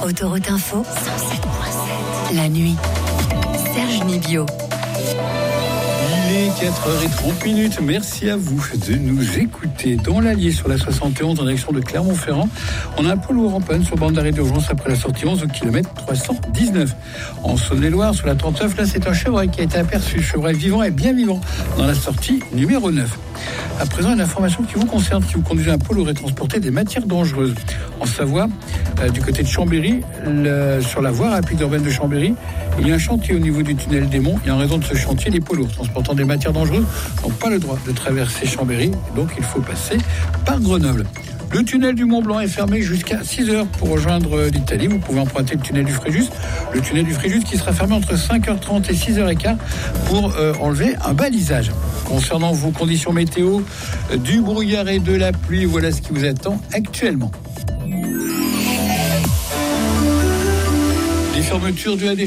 Autoroute Info, 107.7. La nuit. Serge Nibio. Il est 4h30. Merci à vous de nous écouter. Dans l'Allier, sur la 71, en direction de Clermont-Ferrand, on a un poids lourd en panne sur bande d'arrêt d'urgence après la sortie 11 au kilomètre 319. En Saône-et-Loire, sur la 39, là, c'est un chevreuil qui a été aperçu. Chevreuil vivant et bien vivant dans la sortie numéro 9. À présent, une information qui vous concerne, si vous conduisez un poids lourd et transportez des matières dangereuses. En Savoie, du côté de Chambéry, sur la voie rapide urbaine de Chambéry, il y a un chantier au niveau du tunnel des Monts. Et en raison de ce chantier, les poids lourds transportant des matières dangereuses n'ont pas le droit de traverser Chambéry. Donc, il faut passer par Grenoble. Le tunnel du Mont-Blanc est fermé jusqu'à 6h pour rejoindre l'Italie. Vous pouvez emprunter le tunnel du Fréjus. Le tunnel du Fréjus qui sera fermé entre 5h30 et 6h15 pour enlever un balisage. Concernant vos conditions météo, du brouillard et de la pluie, voilà ce qui vous attend actuellement. Les fermetures dues à des